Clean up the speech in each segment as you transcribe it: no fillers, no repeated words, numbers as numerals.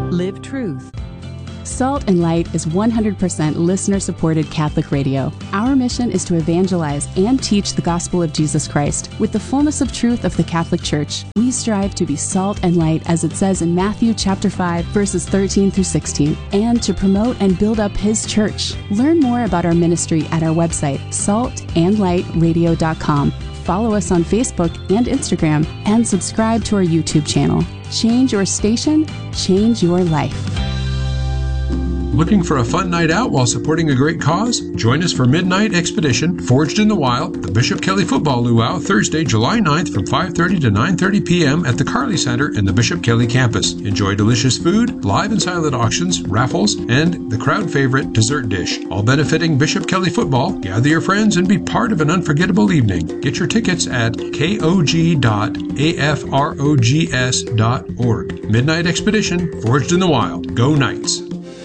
Live truth. Salt and Light is 100% listener-supported Catholic radio. Our mission is to evangelize and teach the gospel of Jesus Christ with the fullness of truth of the Catholic Church. We strive to be salt and light, as it says in Matthew chapter 5, verses 13 through 16, and to promote and build up His church. Learn more about our ministry at our website, saltandlightradio.com. Follow us on Facebook and Instagram, and subscribe to our YouTube channel. Change your station, change your life. Looking for a fun night out while supporting a great cause? Join us for Midnight Expedition, Forged in the Wild, the Bishop Kelly Football Luau, Thursday, July 9th from 5:30 to 9:30 p.m. at the Carly Center in the Bishop Kelly campus. Enjoy delicious food, live and silent auctions, raffles, and the crowd favorite dessert dish, all benefiting Bishop Kelly Football. Gather your friends and be part of an unforgettable evening. Get your tickets at kog.afrogs.org. Midnight Expedition, Forged in the Wild. Go Knights!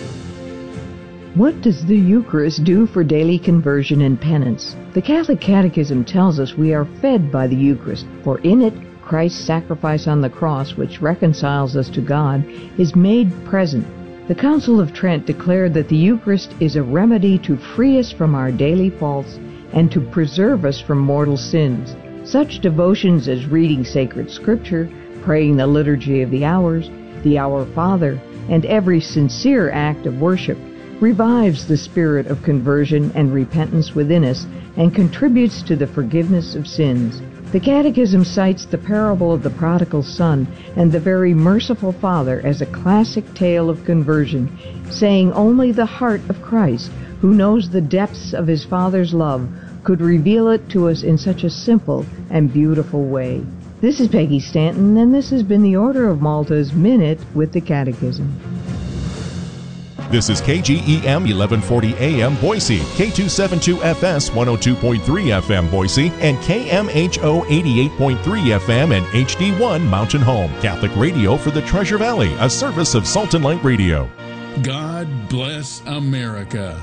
What does the Eucharist do for daily conversion and penance? The Catholic Catechism tells us we are fed by the Eucharist, for in it Christ's sacrifice on the cross, which reconciles us to God, is made present. The Council of Trent declared that the Eucharist is a remedy to free us from our daily faults and to preserve us from mortal sins. Such devotions as reading sacred scripture, praying the Liturgy of the Hours, the Our Father, and every sincere act of worship revives the spirit of conversion and repentance within us and contributes to the forgiveness of sins. The Catechism cites the parable of the prodigal son and the very merciful Father as a classic tale of conversion, saying only the heart of Christ, who knows the depths of his Father's love, could reveal it to us in such a simple and beautiful way. This is Peggy Stanton, and this has been the Order of Malta's Minute with the Catechism. This is KGEM 1140 AM Boise, K272FS 102.3 FM Boise, and KMHO 88.3 FM and HD1 Mountain Home. Catholic radio for the Treasure Valley, a service of Salt and Light Radio. God bless America.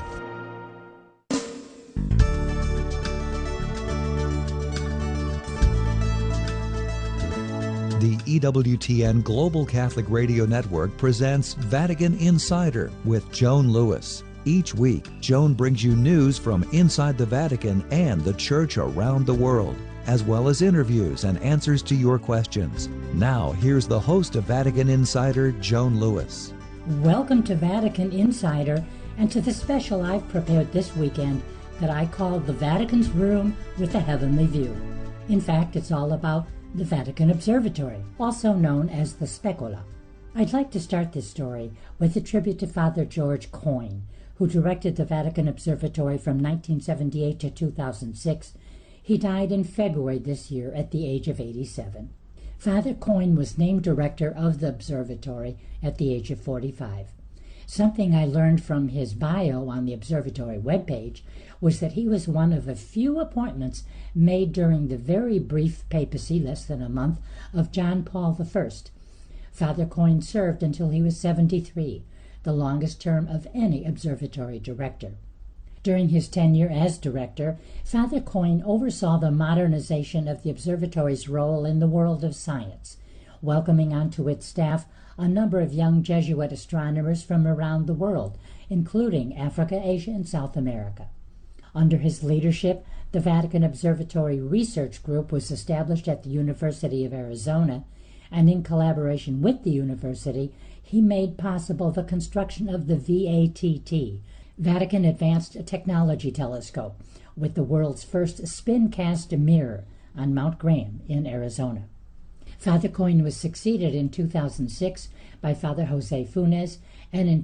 The EWTN Global Catholic Radio Network presents Vatican Insider with Joan Lewis. Each week, Joan brings you news from inside the Vatican and the Church around the world, as well as interviews and answers to your questions. Now, here's the host of Vatican Insider, Joan Lewis. Welcome to Vatican Insider and to the special I've prepared this weekend that I call The Vatican's Room with a Heavenly View. In fact, it's all about the Vatican Observatory, also known as the Specola. I'd like to start this story with a tribute to Father George Coyne, who directed the Vatican Observatory from 1978 to 2006. He died in February this year at the age of 87. Father Coyne was named director of the observatory at the age of 45. Something I learned from his bio on the observatory webpage was that he was one of a few appointments made during the very brief papacy, less than a month, of John Paul I. Father Coyne served until he was 73, the longest term of any observatory director. During his tenure as director, Father Coyne oversaw the modernization of the observatory's role in the world of science, welcoming onto its staff a number of young Jesuit astronomers from around the world, including Africa, Asia, and South America. Under his leadership, the Vatican Observatory Research Group was established at the University of Arizona, and in collaboration with the university, he made possible the construction of the VATT, Vatican Advanced Technology Telescope, with the world's first spin-cast mirror on Mount Graham in Arizona. Father Coyne was succeeded in 2006 by Father Jose Funes, and in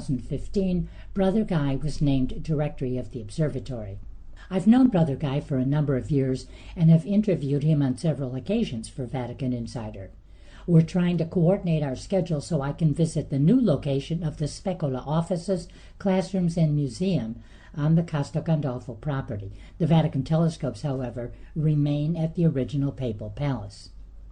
2015, Brother Guy was named Director of the Observatory. I've known Brother Guy for a number of years and have interviewed him on several occasions for Vatican Insider. We're trying to coordinate our schedule so I can visit the new location of the Specola offices, classrooms, and museum on the Castel Gandolfo property. The Vatican telescopes, however, remain at the original Papal Palace.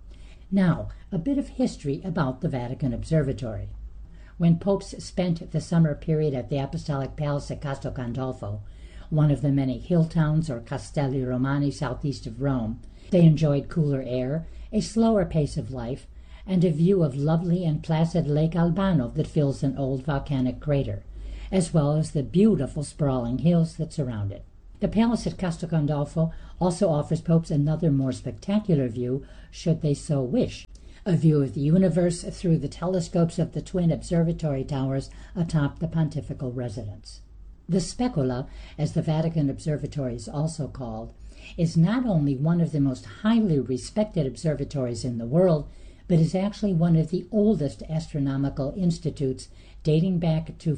Now, a bit of history about the Vatican Observatory. When popes spent the summer period at the Apostolic Palace at Castel Gandolfo, one of the many hill towns or Castelli Romani southeast of Rome, they enjoyed cooler air, a slower pace of life, and a view of lovely and placid Lake Albano that fills an old volcanic crater, as well as the beautiful sprawling hills that surround it. The palace at Castel Gandolfo also offers popes another more spectacular view, should they so wish, a view of the universe through the telescopes of the twin observatory towers atop the pontifical residence. The Specula, as the Vatican Observatory is also called, is not only one of the most highly respected observatories in the world, but is actually one of the oldest astronomical institutes, dating back to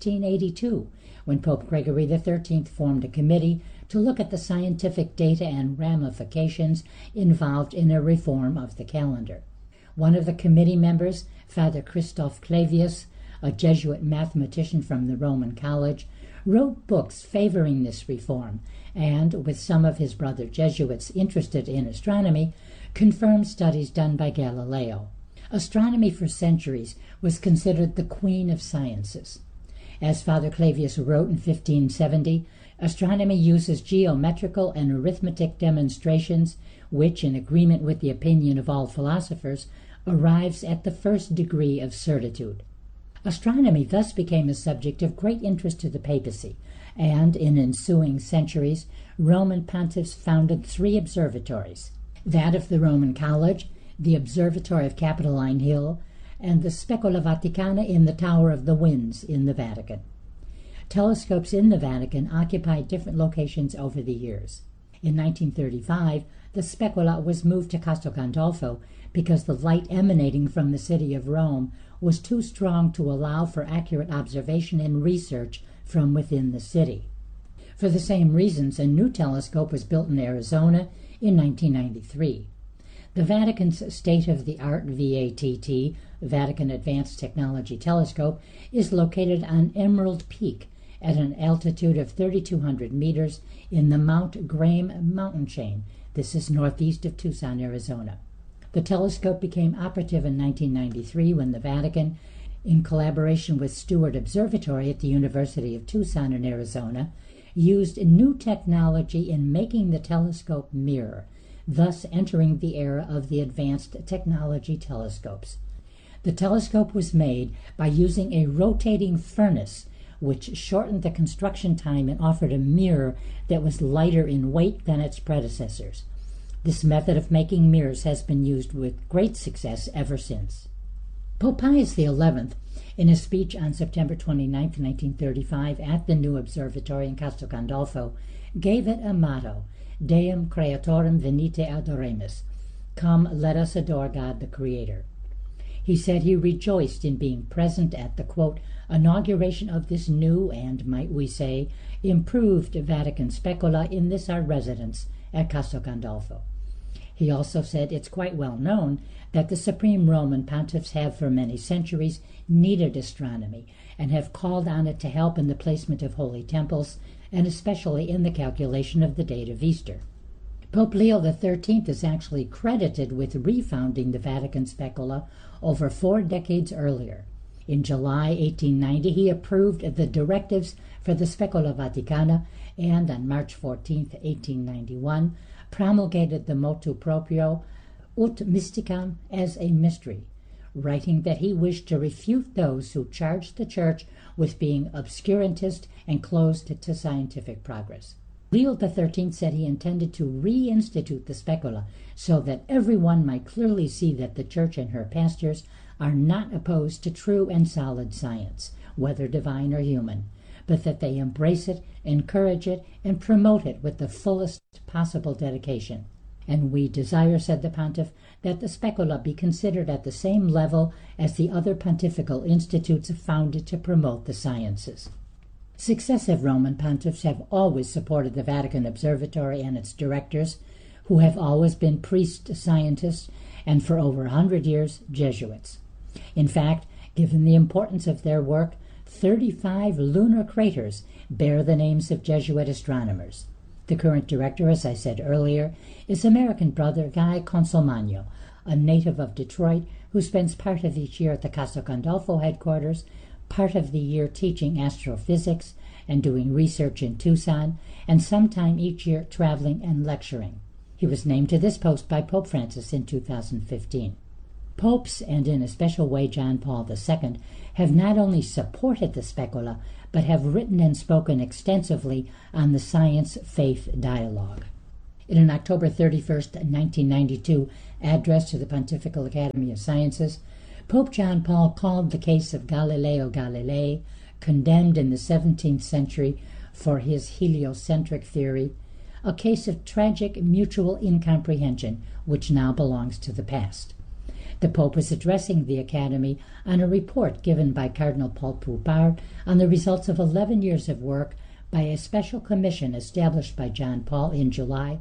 1582, when Pope Gregory XIII formed a committee to look at the scientific data and ramifications involved in a reform of the calendar. One of the committee members, Father Christoph Clavius, a Jesuit mathematician from the Roman College, wrote books favoring this reform, and, with some of his brother Jesuits interested in astronomy, confirmed studies done by Galileo. Astronomy for centuries was considered the queen of sciences. As Father Clavius wrote in 1570, astronomy uses geometrical and arithmetic demonstrations, which, in agreement with the opinion of all philosophers, arrives at the first degree of certitude. Astronomy thus became a subject of great interest to the papacy, and in ensuing centuries, Roman pontiffs founded 3 observatories: that of the Roman College, the Observatory of Capitoline Hill, and the Specula Vaticana in the Tower of the Winds in the Vatican. Telescopes in the Vatican occupied different locations over the years. In 1935, the Specula was moved to Castel Gandolfo because the light emanating from the city of Rome was too strong to allow for accurate observation and research from within the city. For the same reasons, a new telescope was built in Arizona in 1993. The Vatican's state-of-the-art VATT, Vatican Advanced Technology Telescope, is located on Emerald Peak at an altitude of 3,200 meters in the Mount Graham mountain chain. This is northeast of Tucson, Arizona. The telescope became operative in 1993 when the Vatican, in collaboration with Steward Observatory at the University of Tucson in Arizona, used new technology in making the telescope mirror, thus entering the era of the advanced technology telescopes. The telescope was made by using a rotating furnace, which shortened the construction time and offered a mirror that was lighter in weight than its predecessors. This method of making mirrors has been used with great success ever since. Pope Pius XI, in a speech on September 29, 1935, at the new observatory in Castel Gandolfo, gave it a motto: Deum Creatorem venite adoremus. Come, let us adore God the Creator. He said he rejoiced in being present at the, quote, inauguration of this new and, might we say, improved Vatican Specula in this our residence at Castel Gandolfo. He also said it's quite well known that the Supreme Roman Pontiffs have for many centuries needed astronomy and have called on it to help in the placement of holy temples and especially in the calculation of the date of Easter. Pope Leo XIII is actually credited with refounding the Vatican Specula over 4 decades earlier. In July 1890, he approved the directives for the Specula Vaticana and on March 14, 1891, promulgated the motu proprio Ut Mysticam as a mystery, writing that he wished to refute those who charged the Church with being obscurantist and closed to scientific progress. Leo XIII said he intended to reinstitute the Specula so that everyone might clearly see that the Church and her pastors are not opposed to true and solid science, whether divine or human, but that they embrace it, encourage it, and promote it with the fullest possible dedication. And we desire, said the pontiff, that the Specula be considered at the same level as the other pontifical institutes founded to promote the sciences. Successive Roman pontiffs have always supported the Vatican Observatory and its directors, who have always been priest-scientists and for over 100 years Jesuits. In fact, given the importance of their work, 35 lunar craters bear the names of Jesuit astronomers. The current director, as I said earlier, is American brother Guy Consolmagno, a native of Detroit who spends part of each year at the Castel Gandolfo headquarters, part of the year teaching astrophysics and doing research in Tucson, and sometime each year traveling and lecturing. He was named to this post by Pope Francis in 2015. Popes, and in a special way John Paul II, have not only supported the Specula, but have written and spoken extensively on the science-faith dialogue. In an October 31st, 1992 address to the Pontifical Academy of Sciences, Pope John Paul called the case of Galileo Galilei, condemned in the 17th century for his heliocentric theory, a case of tragic mutual incomprehension which now belongs to the past. The Pope was addressing the Academy on a report given by Cardinal Paul Poupart on the results of 11 years of work by a special commission established by John Paul in July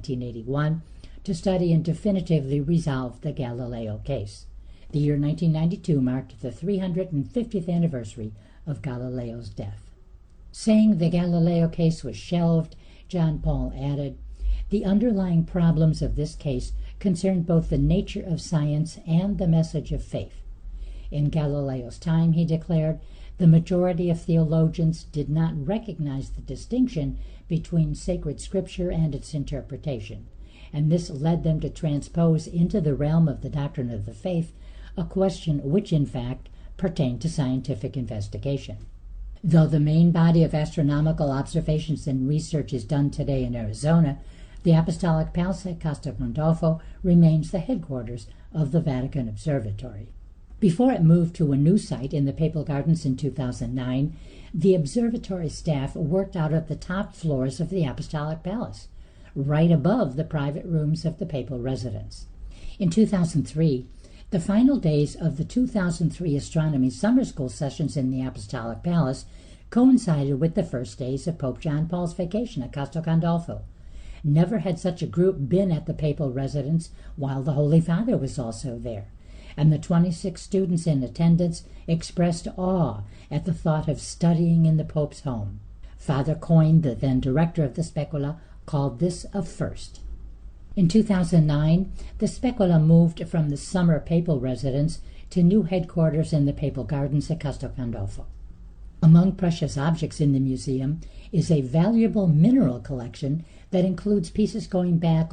1981 to study and definitively resolve the Galileo case. The year 1992 marked the 350th anniversary of Galileo's death. Saying the Galileo case was shelved, John Paul added, "The underlying problems of this case concerned both the nature of science and the message of faith. In Galileo's time," he declared, "the majority of theologians did not recognize the distinction between sacred scripture and its interpretation, and this led them to transpose into the realm of the doctrine of the faith a question which, in fact, pertained to scientific investigation. Though the main body of astronomical observations and research is done today in Arizona, the Apostolic Palace at Castel Gandolfo remains the headquarters of the Vatican Observatory. Before it moved to a new site in the Papal Gardens in 2009, the observatory staff worked out of the top floors of the Apostolic Palace, right above the private rooms of the papal residence. In 2003, the final days of the 2003 astronomy summer school sessions in the Apostolic Palace coincided with the first days of Pope John Paul's vacation at Castel Gandolfo. Never had such a group been at the papal residence while the Holy Father was also there, and the 26 students in attendance expressed awe at the thought of studying in the Pope's home. Father Coyne, the then director of the Specula, called this a first. In 2009, the Specula moved from the summer papal residence to new headquarters in the Papal Gardens at Castel Gandolfo. Among precious objects in the museum is a valuable mineral collection that includes pieces going back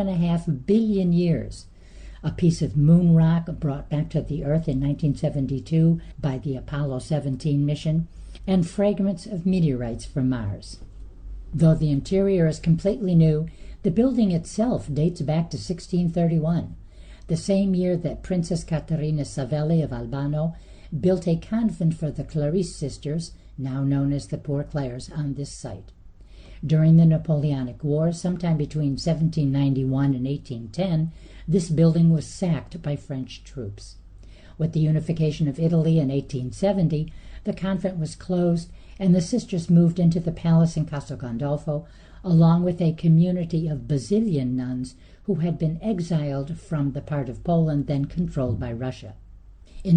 4.5 billion years. A piece of moon rock brought back to the Earth in 1972 by the Apollo 17 mission, and fragments of meteorites from Mars. Though the interior is completely new, the building itself dates back to 1631, the same year that Princess Caterina Savelli of Albano built a convent for the Clarice sisters, now known as the Poor Clares, on this site. During the Napoleonic Wars, sometime between 1791 and 1810, this building was sacked by French troops. With the unification of Italy in 1870, the convent was closed and the sisters moved into the palace in Castel Gandolfo, along with a community of Basilian nuns who had been exiled from the part of Poland then controlled by Russia. In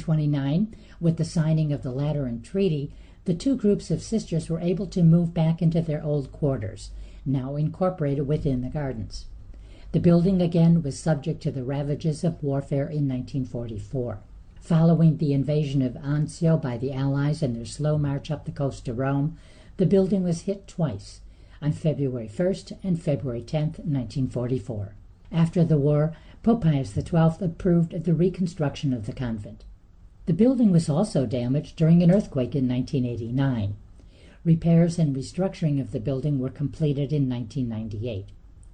1929, with the signing of the Lateran Treaty, the two groups of sisters were able to move back into their old quarters, now incorporated within the gardens. The building again was subject to the ravages of warfare in 1944. Following the invasion of Anzio by the Allies and their slow march up the coast to Rome, the building was hit twice, on February 1st and February 10th, 1944. After the war, Pope Pius XII approved the reconstruction of the convent. The building was also damaged during an earthquake in 1989. Repairs and restructuring of the building were completed in 1998.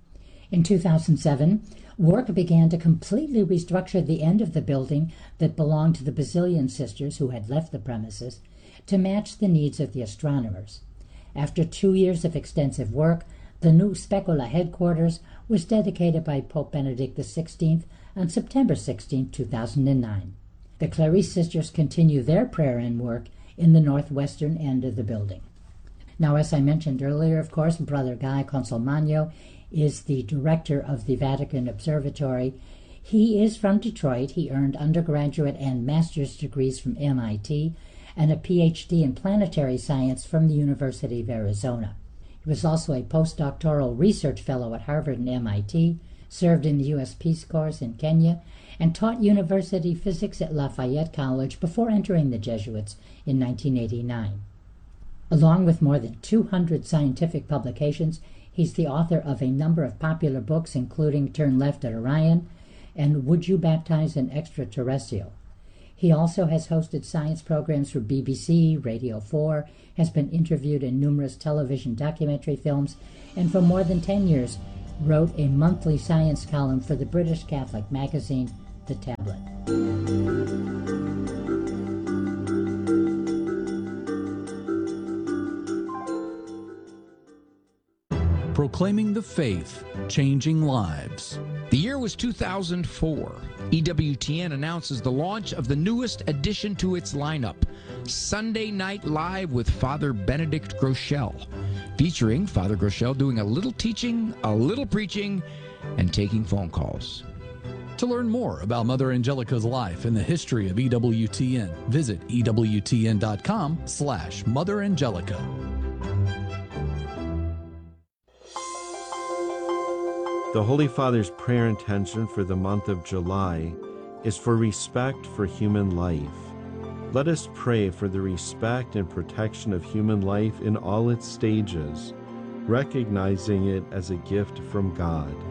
In 2007, work began to completely restructure the end of the building that belonged to the Basilian sisters who had left the premises to match the needs of the astronomers. After 2 years of extensive work, the new Specula headquarters was dedicated by Pope Benedict XVI on September 16, 2009. The Clarice sisters continue their prayer and work in the northwestern end of the building. Now, as I mentioned earlier, of course, Brother Guy Consolmagno is the director of the Vatican Observatory. He is from Detroit. He earned undergraduate and master's degrees from MIT and a PhD in planetary science from the University of Arizona. He was also a postdoctoral research fellow at Harvard and MIT, served in the U.S. Peace Corps in Kenya, and taught university physics at Lafayette College before entering the Jesuits in 1989. Along with more than 200 scientific publications, he's the author of a number of popular books, including Turn Left at Orion, and Would You Baptize an Extraterrestrial? He also has hosted science programs for BBC, Radio 4, has been interviewed in numerous television documentary films, and for more than 10 years wrote a monthly science column for the British Catholic magazine, The Tablet. Proclaiming the faith, changing lives. The year was 2004. EWTN announces the launch of the newest addition to its lineup, Sunday Night Live with Father Benedict Groeschel, featuring Father Groeschel doing a little teaching, a little preaching, and taking phone calls. To learn more about Mother Angelica's life and the history of EWTN, visit EWTN.com/Mother Angelica. The Holy Father's prayer intention for the month of July is for respect for human life. Let us pray for the respect and protection of human life in all its stages, recognizing it as a gift from God.